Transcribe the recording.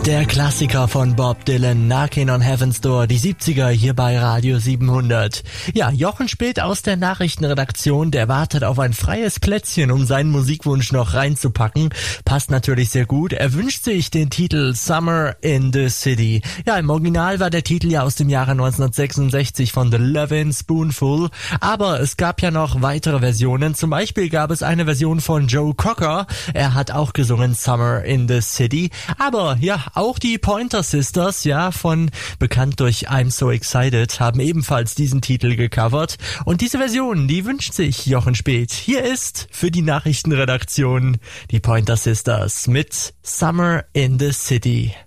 Der Klassiker von Bob Dylan, Knockin' on Heaven's Door, die 70er hier bei Radio 700. Ja, Jochen Späth aus der Nachrichtenredaktion, der wartet auf ein freies Plätzchen, um seinen Musikwunsch noch reinzupacken. Passt natürlich sehr gut. Er wünscht sich den Titel Summer in the City. Ja, im Original war der Titel ja aus dem Jahre 1966 von The Lovin' Spoonful. Aber es gab ja noch weitere Versionen. Zum Beispiel gab es eine Version von Joe Cocker. Er hat auch gesungen Summer in the City. Aber ja, auch die Pointer Sisters, ja, bekannt durch I'm So Excited, haben ebenfalls diesen Titel gecovert. Und diese Version, die wünscht sich Jochen Späth. Hier ist für die Nachrichtenredaktion die Pointer Sisters mit Summer in the City.